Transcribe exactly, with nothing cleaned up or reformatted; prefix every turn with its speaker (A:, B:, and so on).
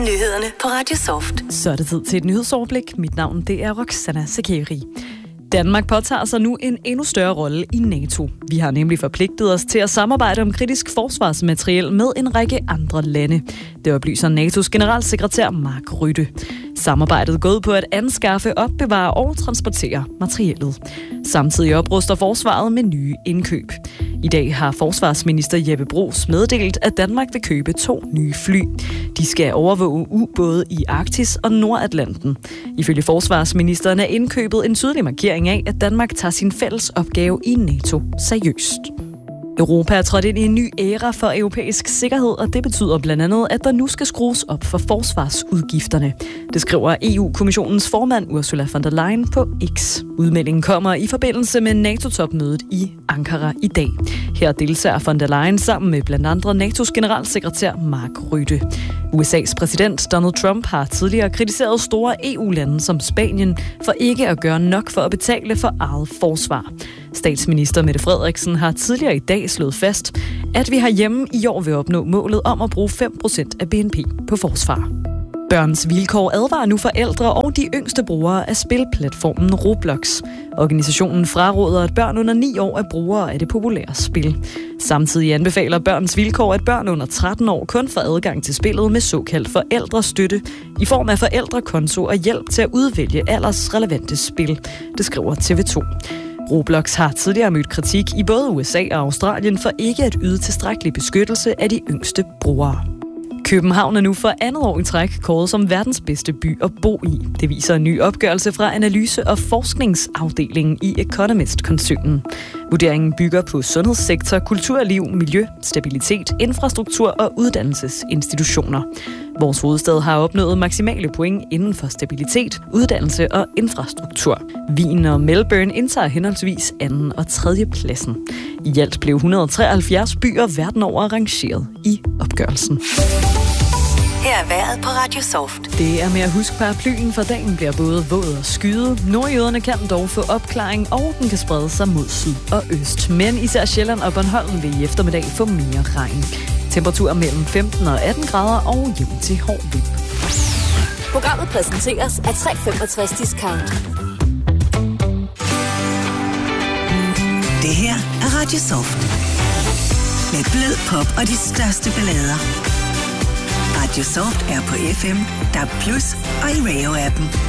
A: Nyhederne på Radio Soft.
B: Så er det tid til et nyhedsoverblik. Mit navn det er Roxana Sakeri. Danmark påtager sig nu en endnu større rolle i NATO. Vi har nemlig forpligtet os til at samarbejde om kritisk forsvarsmateriel med en række andre lande. Det oplyser NATO's generalsekretær Mark Rutte. Samarbejdet går ud på at anskaffe, opbevare og transportere materiellet. Samtidig opruster forsvaret med nye indkøb. I dag har forsvarsminister Jeppe Bruus meddelt, at Danmark vil købe to nye fly. De skal overvåge ubåde i Arktis og Nordatlanten. Ifølge forsvarsministeren er indkøbet en tydelig markering af, at Danmark tager sin fælles opgave i NATO seriøst. Europa er trådt ind i en ny æra for europæisk sikkerhed, og det betyder blandt andet, at der nu skal skrues op for forsvarsudgifterne. Det skriver E U-kommissionens formand Ursula von der Leyen på X. Udmeldingen kommer i forbindelse med NATO-topmødet i Ankara i dag. Her deltager von der Leyen sammen med blandt andre NATO's generalsekretær Mark Rutte. U S A's præsident Donald Trump har tidligere kritiseret store E U-lande som Spanien for ikke at gøre nok for at betale for eget forsvar. Statsminister Mette Frederiksen har tidligere i dag slået fast, at vi herhjemme i år vil opnå målet om at bruge fem procent af B N P på forsvar. Børns Vilkår advarer nu forældre og de yngste brugere af spilplatformen Roblox. Organisationen fraråder, at børn under ni år er brugere af det populære spil. Samtidig anbefaler Børns Vilkår, at børn under tretten år kun får adgang til spillet med såkaldt forældrestøtte i form af forældrekonto og hjælp til at udvælge aldersrelevante spil. Det skriver T V to. Roblox har tidligere mødt kritik i både U S A og Australien for ikke at yde tilstrækkelig beskyttelse af de yngste brugere. København er nu for andet år i træk kåret som verdens bedste by at bo i. Det viser en ny opgørelse fra analyse- og forskningsafdelingen i Economist-koncernen. Vurderingen bygger på sundhedssektor, kulturliv, miljø, stabilitet, infrastruktur og uddannelsesinstitutioner. Vores hovedstad har opnået maksimale point inden for stabilitet, uddannelse og infrastruktur. Wien og Melbourne indtager henholdsvis anden og tredje pladsen. I alt blev et hundrede og treoghalvfjerds byer verden over rangeret i opgørelsen.
A: Her er vejret på Radio Soft.
B: Det er med at huske paraplyen, for dagen bliver både våd og skyet. Nordjyderne kan dog få opklaring, og den kan sprede sig mod syd og øst. Men især Sjælland og Bornholm vil i eftermiddag få mere regn. Temperaturer mellem femten og atten grader og jævn til hård vind.
C: Programmet præsenteres af tre femogtres Discount.
A: Det her er Radio Soft. Med blød pop og de største ballader. Radio Soft er på F M, D A B plus og i Radio-appen.